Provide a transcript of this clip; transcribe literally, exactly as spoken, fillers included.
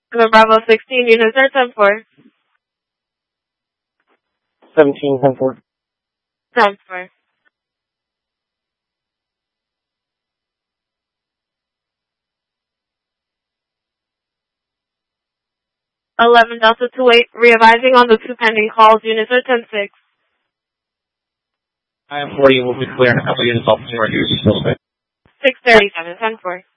Number Bravo sixteen, units are ten four. seventeen, ten four. ten four. eleven Delta two eight, re-advising on the two pending calls, units are ten six. I am forty, will be clear. How many units off the right here? six thirty-seven, ten four.